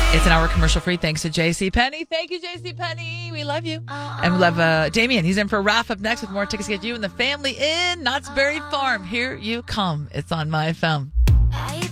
It's an hour commercial free thanks to JC Penney. Thank you, JC Penney. We love you. And we love Damien. He's in for Ralph up next with more tickets to get you and the family in Knott's Berry Farm. Here you come. It's on My FM.